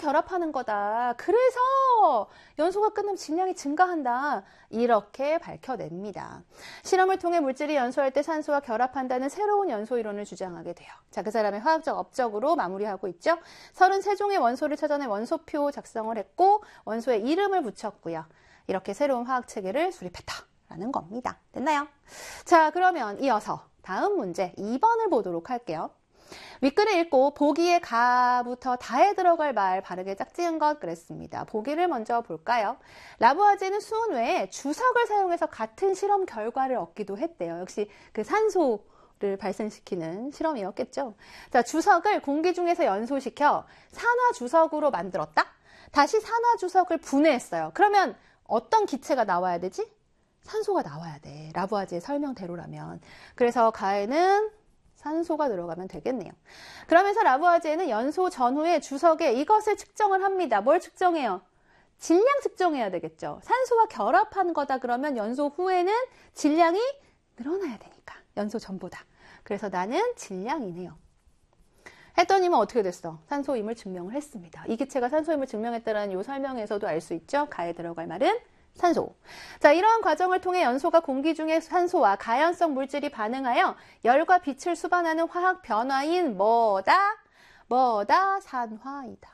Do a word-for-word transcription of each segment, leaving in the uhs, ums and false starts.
결합하는 거다. 그래서 연소가 끝나면 질량이 증가한다. 이렇게 밝혀냅니다. 실험을 통해 물질이 연소할 때 산소와 결합한다는 새로운 연소 이론을 주장하게 돼요. 자, 그 사람의 화학적 업적으로 마무리하고 있죠. 서른세 종의 원소를 찾아내 원소표 작성을 했고 원소에 이름을 붙였고요. 이렇게 새로운 화학 체계를 수립했다라는 겁니다. 됐나요? 자, 그러면 이어서 다음 문제 이 번을 보도록 할게요. 윗글을 읽고 보기에 가부터 다에 들어갈 말 바르게 짝지은 것 그랬습니다. 보기를 먼저 볼까요? 라부아제는 수은 외에 주석을 사용해서 같은 실험 결과를 얻기도 했대요. 역시 그 산소를 발생시키는 실험이었겠죠. 자, 주석을 공기 중에서 연소시켜 산화주석으로 만들었다? 다시 산화주석을 분해했어요. 그러면 어떤 기체가 나와야 되지? 산소가 나와야 돼. 라부아제의 설명대로라면. 그래서 가에는 산소가 들어가면 되겠네요. 그러면서 라부아제는 연소 전후에 주석에 이것을 측정을 합니다. 뭘 측정해요? 질량 측정해야 되겠죠. 산소와 결합한 거다 그러면 연소 후에는 질량이 늘어나야 되니까. 연소 전보다. 그래서 나는 질량이네요. 했더니면 어떻게 됐어? 산소임을 증명을 했습니다. 이 기체가 산소임을 증명했다는 이 설명에서도 알 수 있죠. 가에 들어갈 말은 산소. 자, 이러한 과정을 통해 연소가 공기 중에 산소와 가연성 물질이 반응하여 열과 빛을 수반하는 화학 변화인 뭐다? 뭐다? 산화이다.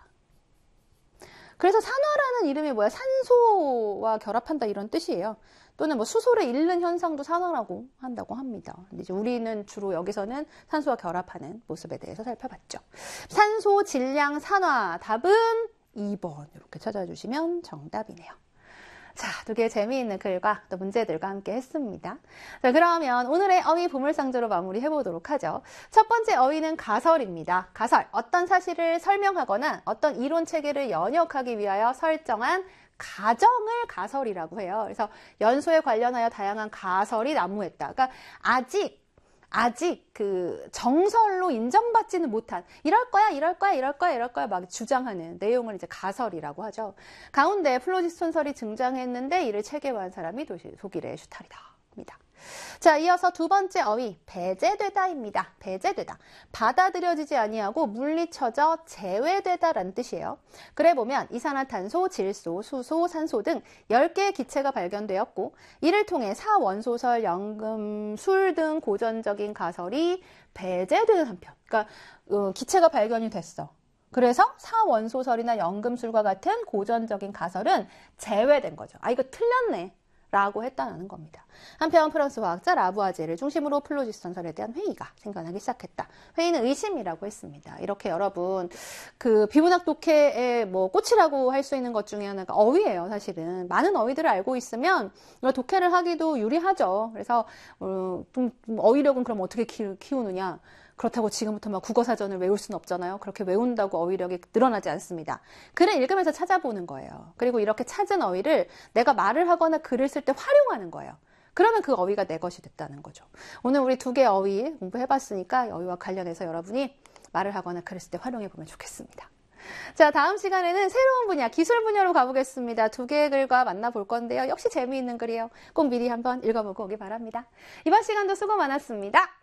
그래서 산화라는 이름이 뭐야? 산소와 결합한다 이런 뜻이에요. 또는 뭐 수소를 잃는 현상도 산화라고 한다고 합니다. 근데 이제 우리는 주로 여기서는 산소와 결합하는 모습에 대해서 살펴봤죠. 산소, 질량, 산화. 답은 이 번 이렇게 찾아주시면 정답이네요. 자, 두 개의 재미있는 글과 또 문제들과 함께 했습니다. 자, 그러면 오늘의 어휘 보물상조로 마무리해 보도록 하죠. 첫 번째 어휘는 가설입니다. 가설, 어떤 사실을 설명하거나 어떤 이론 체계를 연역하기 위하여 설정한 가정을 가설이라고 해요. 그래서 연소에 관련하여 다양한 가설이 난무했다. 그러니까 아직 아직 그 정설로 인정받지는 못한 이럴 거야 이럴 거야 이럴 거야 이럴 거야 막 주장하는 내용을 이제 가설이라고 하죠. 가운데 플로지스톤설이 등장했는데 이를 체계화한 사람이 독일의 슈타리다입니다. 자, 이어서 두 번째 어휘 배제되다입니다. 배제되다. 받아들여지지 아니하고 물리쳐져 제외되다라는 뜻이에요. 그래 보면 이산화탄소, 질소, 수소, 산소 등 열 개의 기체가 발견되었고 이를 통해 사원소설, 연금, 술 등 고전적인 가설이 배제되는 한편. 그러니까 어, 기체가 발견이 됐어. 그래서 사원소설이나 연금술과 같은 고전적인 가설은 제외된 거죠. 아, 이거 틀렸네. 라고 했다는 겁니다. 한편 프랑스 화학자 라부아제를 중심으로 플로지스톤설에 대한 회의가 생겨나기 시작했다. 회의는 의심이라고 했습니다. 이렇게 여러분 그 비문학 독해의 뭐 꽃이라고 할 수 있는 것 중에 하나가 어휘예요. 사실은 많은 어휘들을 알고 있으면 독해를 하기도 유리하죠. 그래서 어, 어휘력은 그럼 어떻게 키우느냐? 그렇다고 지금부터 막 국어사전을 외울 수는 없잖아요. 그렇게 외운다고 어휘력이 늘어나지 않습니다. 글을 읽으면서 찾아보는 거예요. 그리고 이렇게 찾은 어휘를 내가 말을 하거나 글을 쓸 때 활용하는 거예요. 그러면 그 어휘가 내 것이 됐다는 거죠. 오늘 우리 두 개의 어휘 공부해봤으니까 어휘와 관련해서 여러분이 말을 하거나 글을 쓸 때 활용해보면 좋겠습니다. 자, 다음 시간에는 새로운 분야, 기술 분야로 가보겠습니다. 두 개의 글과 만나볼 건데요. 역시 재미있는 글이에요. 꼭 미리 한번 읽어보고 오기 바랍니다. 이번 시간도 수고 많았습니다.